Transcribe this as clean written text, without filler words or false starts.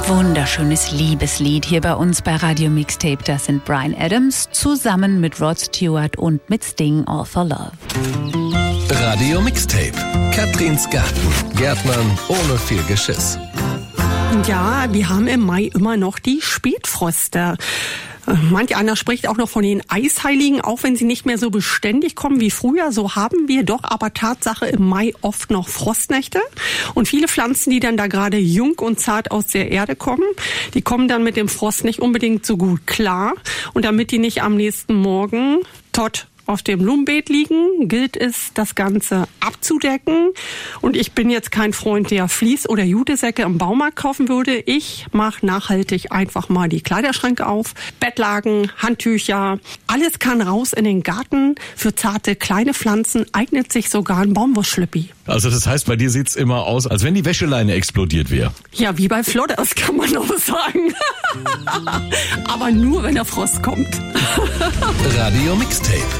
Wunderschönes Liebeslied hier bei uns bei Radio Mixtape. Das sind Bryan Adams zusammen mit Rod Stewart und mit Sting, All for Love. Radio Mixtape. Katrins Garten. Gärtnern ohne viel Geschiss. Ja, wir haben im Mai immer noch die Spätfröste. Manch einer spricht auch noch von den Eisheiligen, auch wenn sie nicht mehr so beständig kommen wie früher. So haben wir doch aber Tatsache im Mai oft noch Frostnächte. Und viele Pflanzen, die dann da gerade jung und zart aus der Erde kommen, die kommen dann mit dem Frost nicht unbedingt so gut klar. Und damit die nicht am nächsten Morgen tot auf dem Blumenbeet liegen, gilt es, das Ganze abzudecken. Und ich bin jetzt kein Freund, der Vlies- oder Jutesäcke im Baumarkt kaufen würde. Ich mache nachhaltig einfach mal die Kleiderschränke auf. Bettlaken, Handtücher, alles kann raus in den Garten. Für zarte kleine Pflanzen eignet sich sogar ein Baumwollschlüppi. Also das heißt, bei dir sieht's immer aus, als wenn die Wäscheleine explodiert wäre. Ja, wie bei Flodders kann man auch sagen. Aber nur, wenn der Frost kommt. Radio Mixtape.